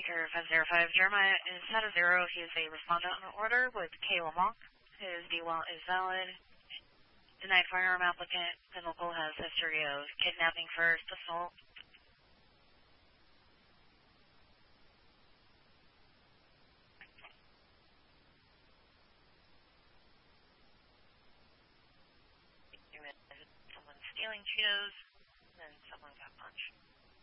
Air 505, Jeremiah is set of 0. He is a respondent on order with Kayla Monk. His DWAL is valid. Denied firearm applicant. The local has history of kidnapping first, assault. Someone stealing Cheetos, and then someone got punched.